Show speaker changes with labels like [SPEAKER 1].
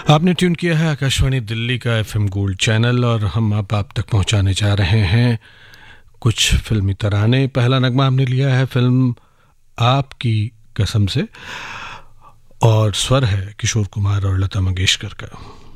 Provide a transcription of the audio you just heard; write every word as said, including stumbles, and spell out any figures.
[SPEAKER 1] आपने ट्यून किया है आकाशवाणी दिल्ली का एफएम गोल्ड चैनल और हम अब आप तक पहुंचाने जा रहे हैं कुछ फिल्मी तराने। पहला नगमा हमने लिया है फिल्म आपकी कसम से और स्वर है किशोर कुमार और लता मंगेशकर का।